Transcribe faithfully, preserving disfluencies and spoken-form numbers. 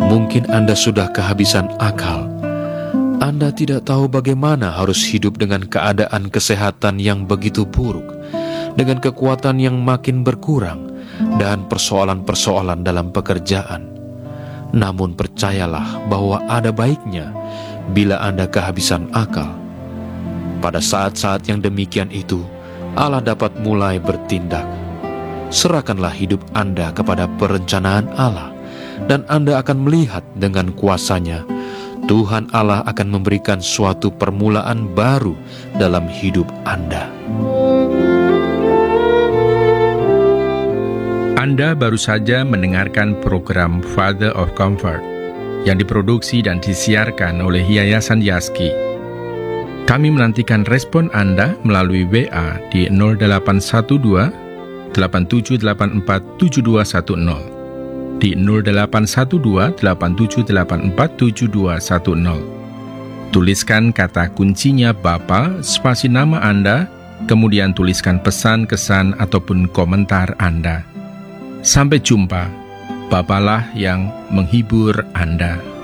Mungkin Anda sudah kehabisan akal. Anda tidak tahu bagaimana harus hidup dengan keadaan kesehatan yang begitu buruk, dengan kekuatan yang makin berkurang, dan persoalan-persoalan dalam pekerjaan. Namun percayalah bahwa ada baiknya bila Anda kehabisan akal. Pada saat-saat yang demikian itu, Allah dapat mulai bertindak. Serahkanlah hidup Anda kepada perencanaan Allah, dan Anda akan melihat dengan kuasa-Nya, Tuhan Allah akan memberikan suatu permulaan baru dalam hidup Anda. Anda baru saja mendengarkan program Father of Comfort yang diproduksi dan disiarkan oleh Yayasan Yaski. Kami menantikan respon Anda melalui W A di nol delapan satu dua delapan tujuh delapan empat tujuh dua satu nol, di nol delapan satu dua delapan tujuh delapan empat tujuh dua satu nol. Tuliskan kata kuncinya Bapa, spasi nama Anda, kemudian tuliskan pesan, kesan, ataupun komentar Anda. Sampai jumpa, Bapalah yang menghibur Anda.